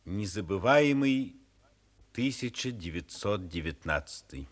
Незабываемый 1919.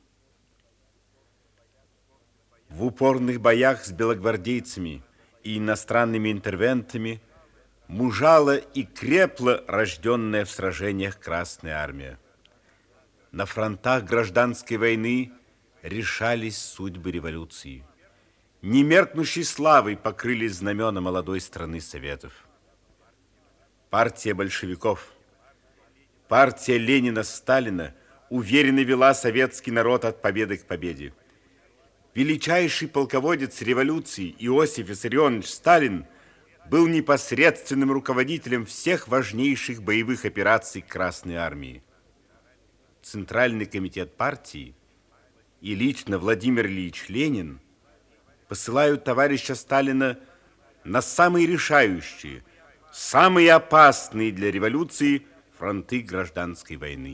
В упорных боях с белогвардейцами и иностранными интервентами мужала и крепла рожденная в сражениях Красная Армия. На фронтах гражданской войны решались судьбы революции. Немеркнущей славой покрылись знамена молодой страны Советов. Партия большевиков, партия Ленина-Сталина уверенно вела советский народ от победы к победе. Величайший полководец революции Иосиф Виссарионович Сталин был непосредственным руководителем всех важнейших боевых операций Красной Армии. Центральный комитет партии и лично Владимир Ильич Ленин посылают товарища Сталина на самые решающие, самые опасные для революции фронты гражданской войны.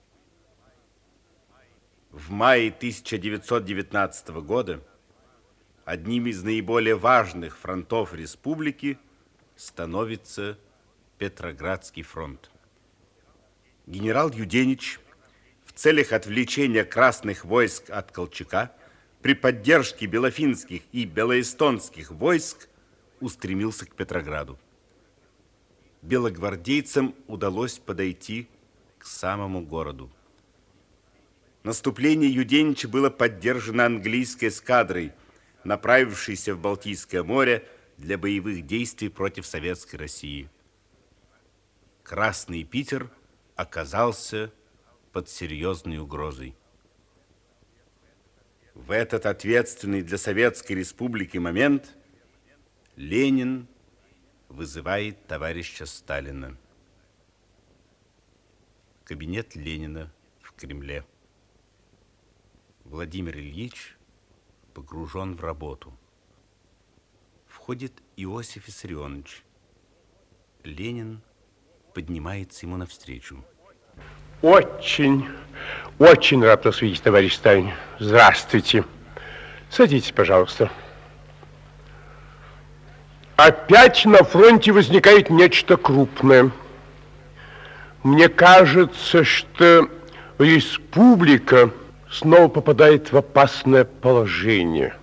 В мае 1919 года одним из наиболее важных фронтов республики становится Петроградский фронт. Генерал Юденич в целях отвлечения красных войск от Колчака при поддержке белофинских и белоэстонских войск устремился к Петрограду. Белогвардейцам удалось подойти к самому городу. Наступление Юденича было поддержано английской эскадрой, направившейся в Балтийское море для боевых действий против Советской России. Красный Питер оказался под серьезной угрозой. В этот ответственный для Советской Республики момент Ленин вызывает товарища Сталина. Кабинет Ленина в Кремле. Владимир Ильич погружен в работу. Входит Иосиф Виссарионович. Ленин поднимается ему навстречу. Очень рад вас видеть, товарищ Сталин. Здравствуйте. Садитесь, пожалуйста. Опять на фронте возникает нечто крупное. Мне кажется, что республика снова попадает в опасное положение.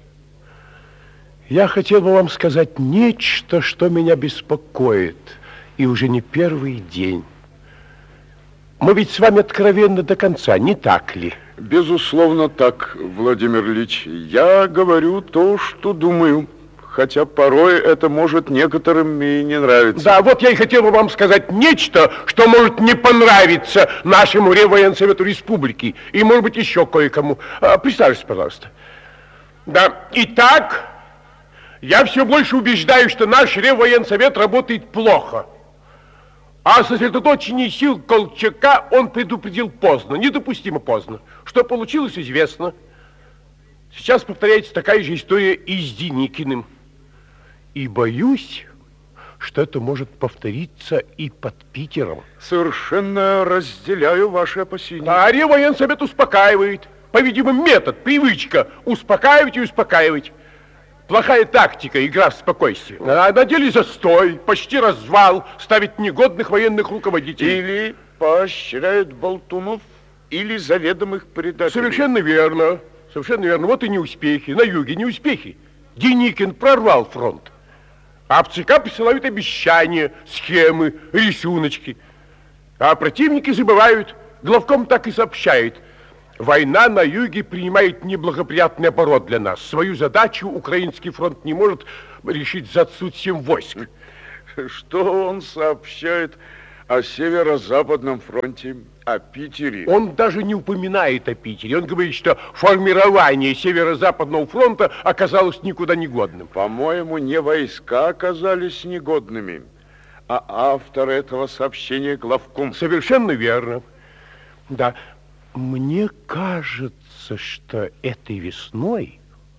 Я хотел бы вам сказать нечто, что меня беспокоит, и уже не первый день. Мы ведь с вами откровенны до конца, не так ли? Безусловно, так, Владимир Ильич. Я говорю то, что думаю, хотя порой это может некоторым и не нравиться. Да, вот я и хотел бы вам сказать нечто, что может не понравиться нашему Реввоенсовету Республики и, может быть, еще кое-кому. Представьтесь, пожалуйста. Да, итак, я все больше убеждаюсь, что наш Реввоенсовет работает плохо. А сосредоточение сил Колчака он предупредил поздно, недопустимо поздно. Что получилось, известно. Сейчас повторяется такая же история и с Деникиным. И боюсь, что это может повториться и под Питером. Совершенно разделяю ваши опасения. А Реввоенсовет успокаивает. По-видимому, метод, привычка успокаивать и успокаивать. Плохая тактика, игра в спокойствие. А на деле застой, почти развал, ставит негодных военных руководителей. Или поощряют болтунов, или заведомых предателей. Совершенно верно, совершенно верно. Вот и неуспехи, на юге неуспехи. Деникин прорвал фронт. А в ЦК присылают обещания, схемы, рисуночки. А противники забывают, главком так и сообщает. Война на юге принимает неблагоприятный оборот для нас. Свою задачу украинский фронт не может решить за отсутствием войск. Что он сообщает о северо-западном фронте, о Питере? Он даже не упоминает о Питере. Он говорит, что формирование северо-западного фронта оказалось никуда не годным. По-моему, не войска оказались негодными, а автор этого сообщения главком. Совершенно верно. Да. Мне кажется, что этой весной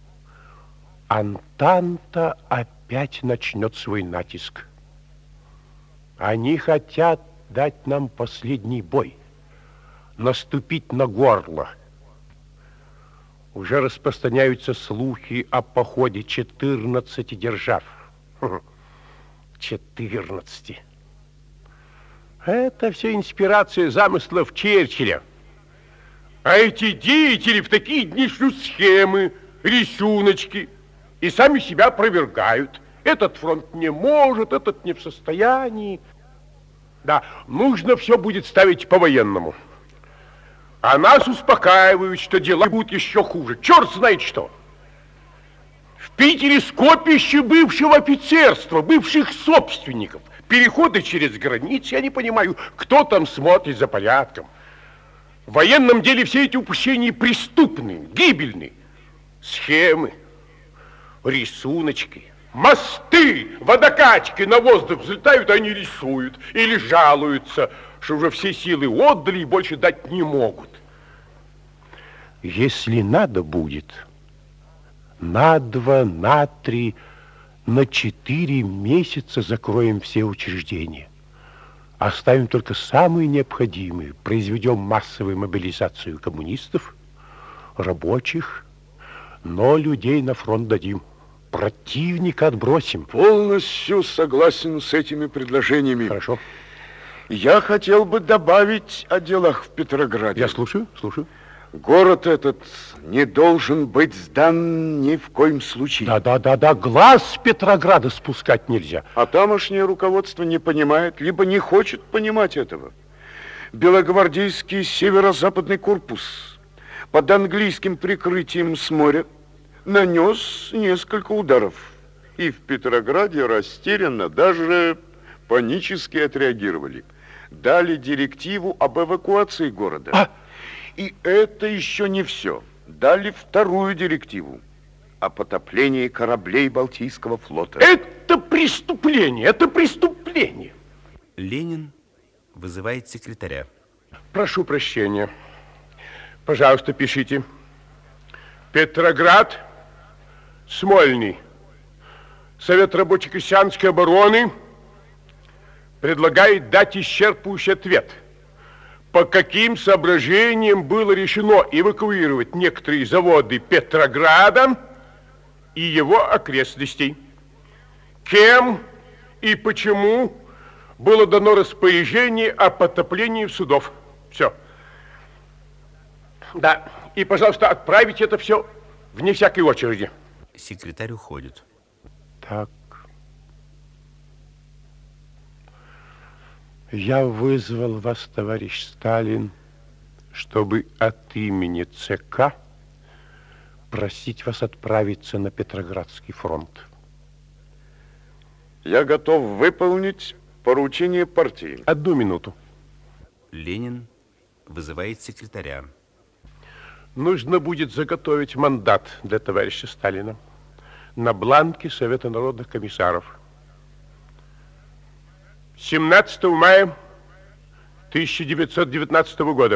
Антанта опять начнет свой натиск. Они хотят дать нам последний бой, наступить на горло. Уже распространяются слухи о походе 14 держав. 14. Это все инспирация замыслов Черчилля. А эти деятели в такие дни шлют схемы, рисуночки и сами себя опровергают. Этот фронт не может, этот не в состоянии. Да, нужно все будет ставить по-военному. А нас успокаивают, что дела будут еще хуже. Черт знает что. В Питере скопище бывшего офицерства, бывших собственников. Переходы через границы, я не понимаю, кто там смотрит за порядком. В военном деле все эти упущения преступны, гибельны. Схемы, рисуночки, мосты, водокачки на воздух взлетают, они рисуют или жалуются, что уже все силы отдали и больше дать не могут. Если надо будет, на 2, на 3, на 4 месяца закроем все учреждения. Оставим только самые необходимые. Произведем массовую мобилизацию коммунистов, рабочих, но людей на фронт дадим. Противника отбросим. Полностью согласен с этими предложениями. Хорошо. Я хотел бы добавить о делах в Петрограде. Я слушаю, слушаю. Город этот не должен быть сдан ни в коем случае. Да, глаз с Петрограда спускать нельзя. А тамошнее руководство не понимает, либо не хочет понимать этого. Белогвардейский северо-западный корпус под английским прикрытием с моря нанес несколько ударов. И в Петрограде растерянно, даже панически отреагировали. Дали директиву об эвакуации города. И это еще не все. Дали вторую директиву о потоплении кораблей Балтийского флота. Это преступление, это преступление. Ленин вызывает секретаря. Прошу прощения. Пожалуйста, пишите. Петроград, Смольный. Совет рабоче-крестьянской обороны предлагает дать исчерпывающий ответ. По каким соображениям было решено эвакуировать некоторые заводы Петрограда и его окрестностей? Кем и почему было дано распоряжение о потоплении судов? Все. Да, и, пожалуйста, отправить это все вне всякой очереди. Секретарь уходит. Так. Я вызвал вас, товарищ Сталин, чтобы от имени ЦК просить вас отправиться на Петроградский фронт. Я готов выполнить поручение партии. 1 минуту. Ленин вызывает секретаря. Нужно будет заготовить мандат для товарища Сталина на бланке Совета народных комиссаров. 17 мая 1919 года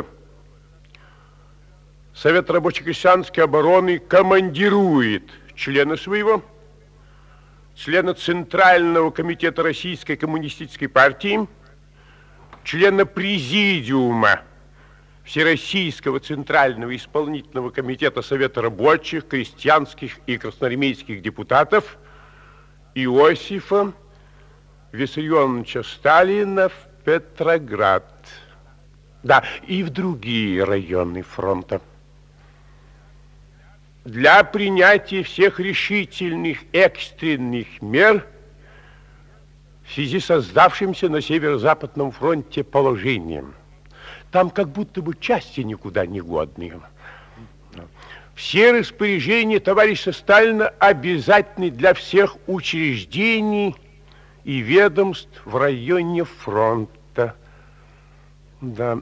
Совет рабоче-крестьянской обороны командирует члена своего, члена Центрального комитета Российской коммунистической партии, члена Президиума Всероссийского Центрального исполнительного комитета Совета рабочих, крестьянских и красноармейских депутатов Иосифа Виссарионовича Сталина в Петроград. Да, и в другие районы фронта. Для принятия всех решительных экстренных мер в связи с создавшимся на Северо-Западном фронте положением. Там как будто бы части никуда не годные. Все распоряжения товарища Сталина обязательны для всех учреждений и ведомств в районе фронта. Да,